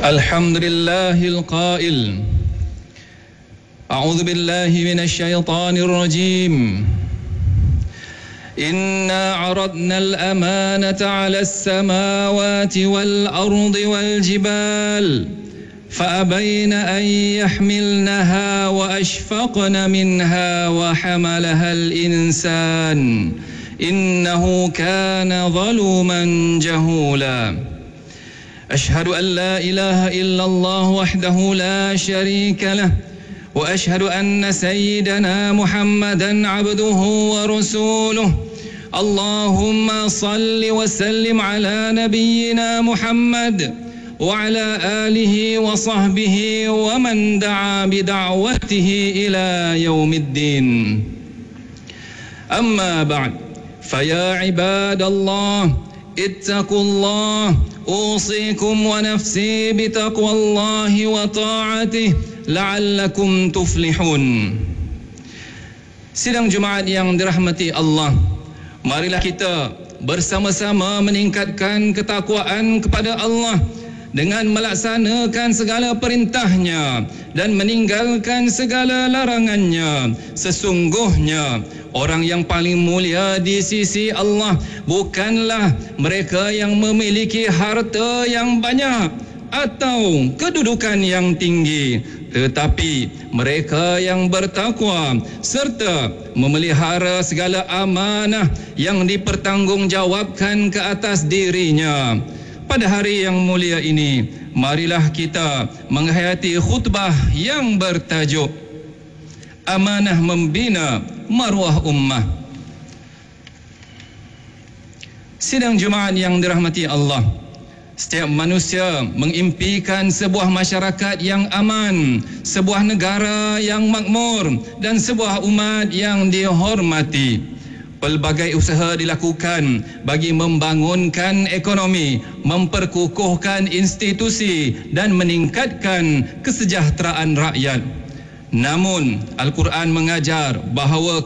الحمد لله القائل أعوذ بالله من الشيطان الرجيم إنا عرضنا الأمانة على السماوات والأرض والجبال فأبين أن يحملنها وأشفقن منها وحملها الإنسان إنه كان ظلوما جهولا أشهد أن لا إله إلا الله وحده لا شريك له وأشهد أن سيدنا محمدا عبده ورسوله اللهم صل وسلم على نبينا محمد وعلى آله وصحبه ومن دعا بدعوته إلى يوم الدين أما بعد فيا عباد الله اتقوا الله أوصيكم ونفسي بتقوى الله وطاعته لعلكم تفلحون. Sidang Jumaat yang dirahmati Allah, marilah kita bersama-sama meningkatkan ketakwaan kepada Allah dengan melaksanakan segala perintahnya dan meninggalkan segala larangannya. Sesungguhnya orang yang paling mulia di sisi Allah bukanlah mereka yang memiliki harta yang banyak atau kedudukan yang tinggi, tetapi mereka yang bertakwa serta memelihara segala amanah yang dipertanggungjawabkan ke atas dirinya. Pada hari yang mulia ini, marilah kita menghayati khutbah yang bertajuk Amanah Membina Maruah Ummah. Sidang Jumaat yang dirahmati Allah, setiap manusia mengimpikan sebuah masyarakat yang aman, sebuah negara yang makmur dan sebuah umat yang dihormati. Pelbagai usaha dilakukan bagi membangunkan ekonomi, memperkukuhkan institusi dan meningkatkan kesejahteraan rakyat. Namun Al-Quran mengajar bahawa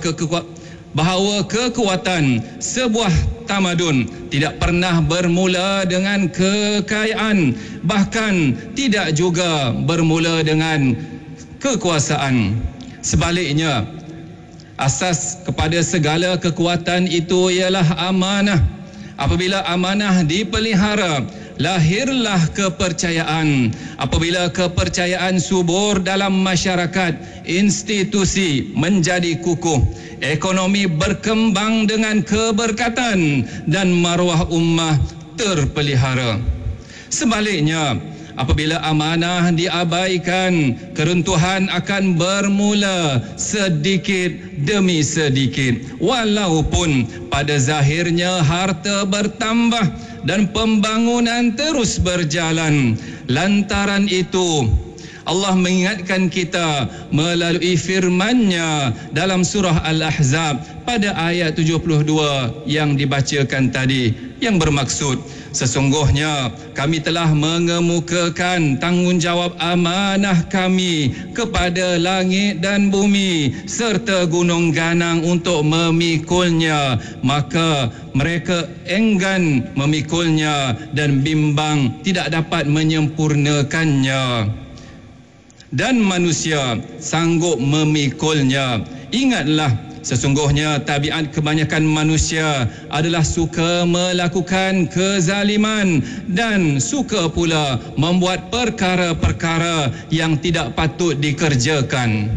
kekuatan sebuah tamadun tidak pernah bermula dengan kekayaan, bahkan tidak juga bermula dengan kekuasaan. Sebaliknya, asas kepada segala kekuatan itu ialah amanah. Apabila amanah dipelihara, lahirlah kepercayaan. Apabila kepercayaan subur dalam masyarakat, institusi menjadi kukuh, ekonomi berkembang dengan keberkatan dan maruah ummah terpelihara. Sebaliknya, apabila amanah diabaikan, keruntuhan akan bermula sedikit demi sedikit. Walaupun pada zahirnya harta bertambah dan pembangunan terus berjalan. Lantaran itu, Allah mengingatkan kita melalui firman-Nya dalam surah Al-Ahzab pada ayat 72 yang dibacakan tadi, yang bermaksud sesungguhnya kami telah mengemukakan tanggungjawab amanah kami kepada langit dan bumi serta gunung ganang untuk memikulnya, maka mereka enggan memikulnya dan bimbang tidak dapat menyempurnakannya, dan manusia sanggup memikulnya. Ingatlah, sesungguhnya tabiat kebanyakan manusia adalah suka melakukan kezaliman dan suka pula membuat perkara-perkara yang tidak patut dikerjakan.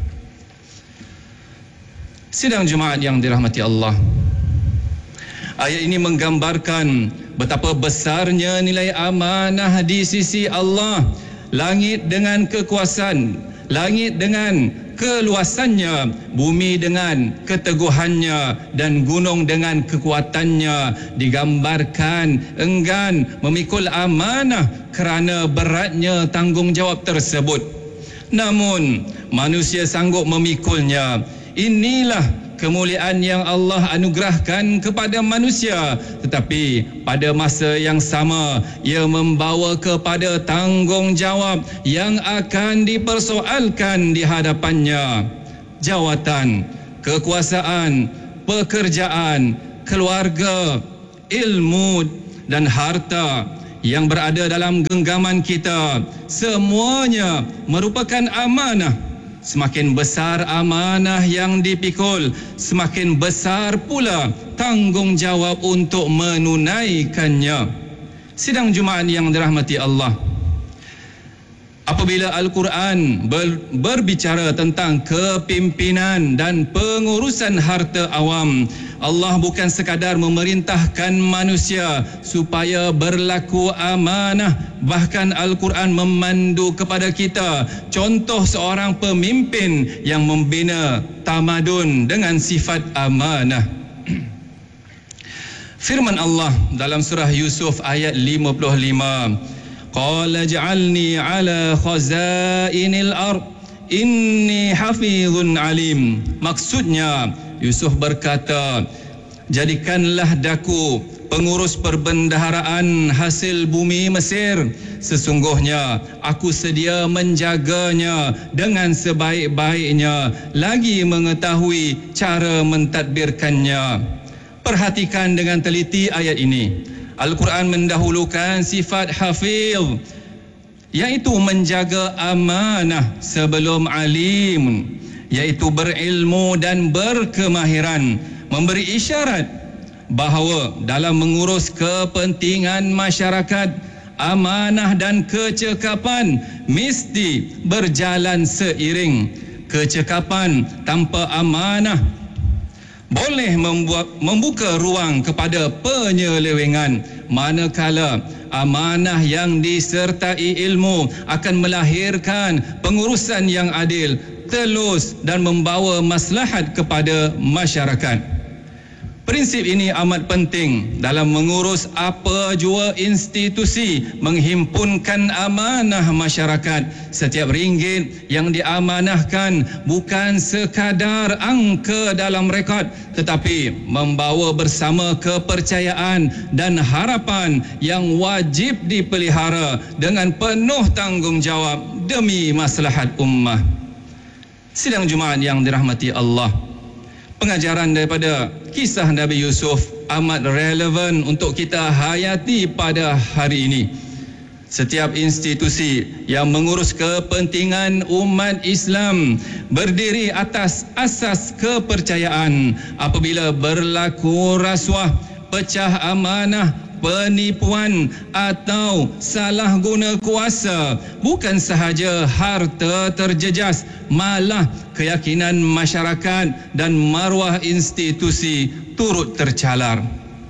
Sidang Jumaat yang dirahmati Allah, ayat ini menggambarkan betapa besarnya nilai amanah di sisi Allah. Langit dengan kekuasaan, langit dengan keluasannya, bumi dengan keteguhannya, dan gunung dengan kekuatannya digambarkan enggan memikul amanah kerana beratnya tanggungjawab tersebut. Namun manusia sanggup memikulnya. Inilah kemuliaan yang Allah anugerahkan kepada manusia, tetapi pada masa yang sama ia membawa kepada tanggungjawab yang akan dipersoalkan di hadapannya. Jawatan, kekuasaan, pekerjaan, keluarga, ilmu dan harta yang berada dalam genggaman kita semuanya merupakan amanah. Semakin besar amanah yang dipikul, semakin besar pula tanggungjawab untuk menunaikannya. Sidang Jumaat yang dirahmati Allah, apabila Al-Quran berbicara tentang kepimpinan dan pengurusan harta awam, Allah bukan sekadar memerintahkan manusia supaya berlaku amanah. Bahkan Al-Quran memandu kepada kita contoh seorang pemimpin yang membina tamadun dengan sifat amanah. Firman Allah dalam surah Yusuf ayat 55, Qala ja'alni ala khazainil ard inni hafizun alim. Maksudnya Yusuf berkata, jadikanlah daku pengurus perbendaharaan hasil bumi Mesir. Sesungguhnya aku sedia menjaganya dengan sebaik-baiknya, lagi mengetahui cara mentadbirkannya. Perhatikan dengan teliti ayat ini. Al-Quran mendahulukan sifat hafiz, iaitu menjaga amanah, sebelum alim, iaitu berilmu dan berkemahiran, memberi isyarat bahawa dalam mengurus kepentingan masyarakat, amanah dan kecekapan mesti berjalan seiring. Kecekapan tanpa amanah boleh membuka ruang kepada penyelewengan, manakala amanah yang disertai ilmu akan melahirkan pengurusan yang adil, telus dan membawa maslahat kepada masyarakat. Prinsip ini amat penting dalam mengurus apa jua institusi menghimpunkan amanah masyarakat. Setiap ringgit yang diamanahkan bukan sekadar angka dalam rekod, tetapi membawa bersama kepercayaan dan harapan yang wajib dipelihara dengan penuh tanggungjawab demi maslahat ummah. Sidang Jumaat yang dirahmati Allah, pengajaran daripada kisah Nabi Yusuf amat relevan untuk kita hayati pada hari ini. Setiap institusi yang mengurus kepentingan umat Islam berdiri atas asas kepercayaan. Apabila berlaku rasuah, pecah amanah, penipuan atau salah guna kuasa, bukan sahaja harta terjejas, malah keyakinan masyarakat dan maruah institusi turut tercalar.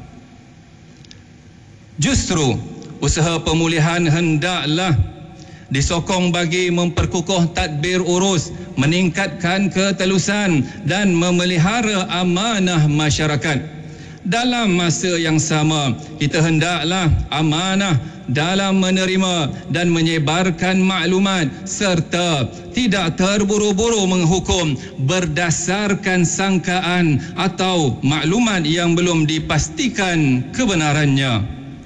Justru usaha pemulihan hendaklah disokong bagi memperkukuh tadbir urus, meningkatkan ketelusan dan memelihara amanah masyarakat. Dalam masa yang sama, kita hendaklah amanah dalam menerima dan menyebarkan maklumat serta tidak terburu-buru menghukum berdasarkan sangkaan atau maklumat yang belum dipastikan kebenarannya.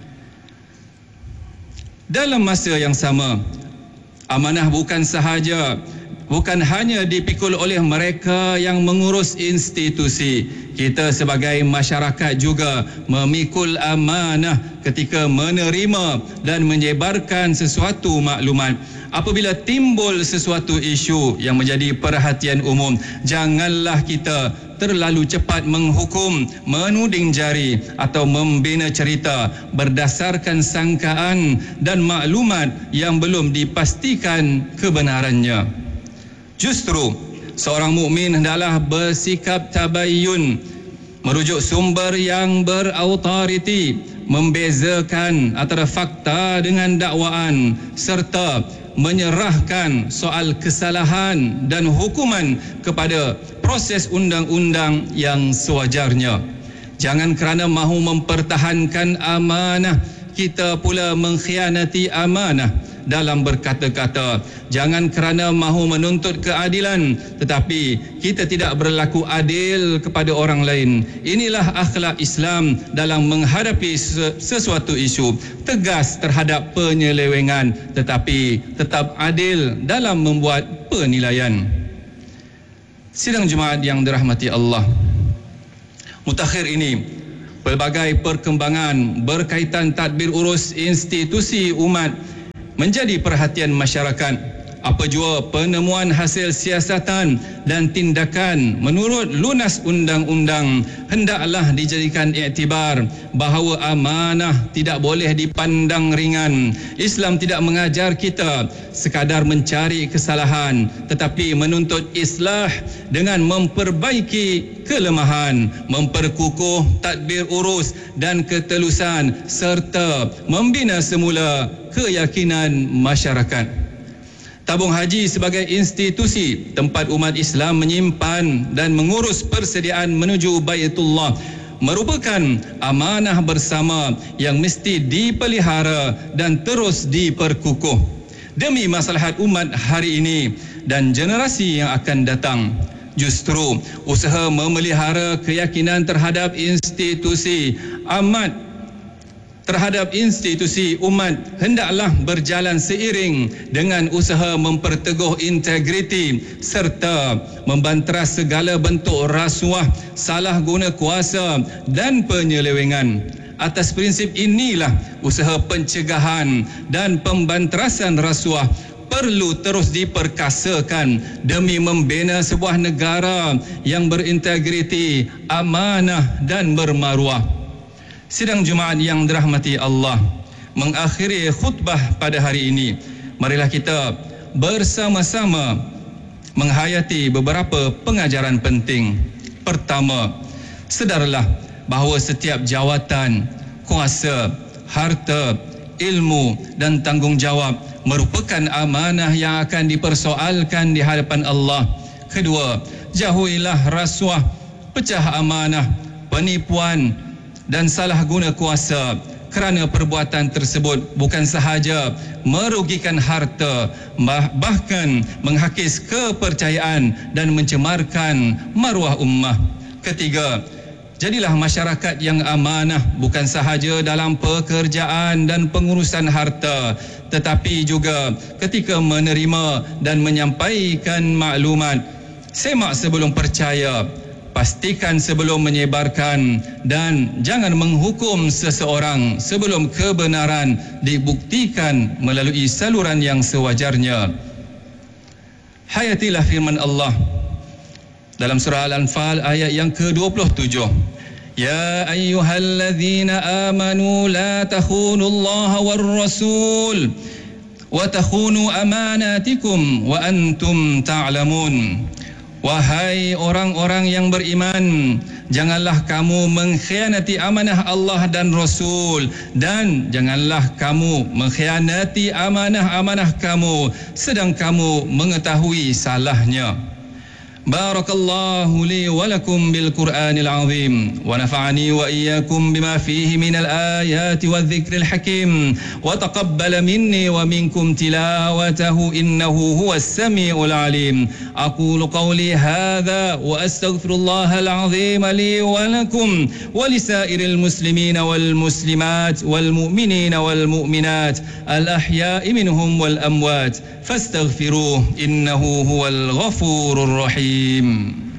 Dalam masa yang sama, amanah bukan hanya dipikul oleh mereka yang mengurus institusi. Kita sebagai masyarakat juga memikul amanah ketika menerima dan menyebarkan sesuatu maklumat. Apabila timbul sesuatu isu yang menjadi perhatian umum, janganlah kita terlalu cepat menghukum, menuding jari atau membina cerita berdasarkan sangkaan dan maklumat yang belum dipastikan kebenarannya. Justru seorang mukmin hendaklah bersikap tabayyun, merujuk sumber yang berautoriti, membezakan antara fakta dengan dakwaan, serta menyerahkan soal kesalahan dan hukuman kepada proses undang-undang yang sewajarnya. Jangan kerana mahu mempertahankan amanah, kita pula mengkhianati amanah dalam berkata-kata. Jangan kerana mahu menuntut keadilan, tetapi kita tidak berlaku adil kepada orang lain. Inilah akhlak Islam dalam menghadapi sesuatu isu. Tegas terhadap penyelewengan, tetapi tetap adil dalam membuat penilaian. Sidang Jumaat yang dirahmati Allah, mutakhir ini Pelbagai perkembangan berkaitan tadbir urus institusi umat menjadi perhatian masyarakat. Apa jua penemuan hasil siasatan dan tindakan menurut lunas undang-undang hendaklah dijadikan iktibar bahawa amanah tidak boleh dipandang ringan. Islam tidak mengajar kita sekadar mencari kesalahan, tetapi menuntut islah dengan memperbaiki kelemahan, memperkukuh tadbir urus dan ketelusan serta membina semula keyakinan masyarakat. Tabung haji sebagai institusi tempat umat Islam menyimpan dan mengurus persediaan menuju Baitullah merupakan amanah bersama yang mesti dipelihara dan terus diperkukuh demi maslahat umat hari ini dan generasi yang akan datang. Justru usaha memelihara keyakinan terhadap institusi umat hendaklah berjalan seiring dengan usaha memperteguh integriti serta membanteras segala bentuk rasuah, salah guna kuasa dan penyelewengan. Atas prinsip inilah usaha pencegahan dan pembanterasan rasuah perlu terus diperkasakan demi membina sebuah negara yang berintegriti, amanah dan bermaruah. Sidang Jumaat yang dirahmati Allah, mengakhiri khutbah pada hari ini, marilah kita bersama-sama menghayati beberapa pengajaran penting. Pertama, sedarlah bahawa setiap jawatan, kuasa, harta, ilmu dan tanggungjawab merupakan amanah yang akan dipersoalkan di hadapan Allah. Kedua, jauhilah rasuah, pecah amanah, penipuan dan salah guna kuasa, kerana perbuatan tersebut bukan sahaja merugikan harta, bahkan menghakis kepercayaan dan mencemarkan maruah ummah. Ketiga, jadilah masyarakat yang amanah bukan sahaja dalam pekerjaan dan pengurusan harta, tetapi juga ketika menerima dan menyampaikan maklumat. Semak sebelum percaya, pastikan sebelum menyebarkan, dan jangan menghukum seseorang sebelum kebenaran dibuktikan melalui saluran yang sewajarnya. Hayatilah firman Allah dalam surah Al-Anfal ayat yang ke-27. Ya ayyuhalladzina amanu la takhunullaha war-rasul wa takhunu amanatikum wa antum ta'lamun. Wahai orang-orang yang beriman, janganlah kamu mengkhianati amanah Allah dan Rasul, dan janganlah kamu mengkhianati amanah-amanah kamu sedang kamu mengetahui salahnya. Barakallahu li wa lakum bil Qur'anil azim wa nafa'ani wa iyyakum bima fihi minal ayati wadh-dhikril hakim wa taqabbala minni wa minkum tilawatahu innahu huwas samiul alim. Aqulu qawli hadha wa astaghfirullahal azim li wa lakum wa lisairil muslimina wal muslimat wal mu'minina wal mu'minat al ahya'i minhum wal amwat fastaghfiruhu innahu huwal ghafurur rahim.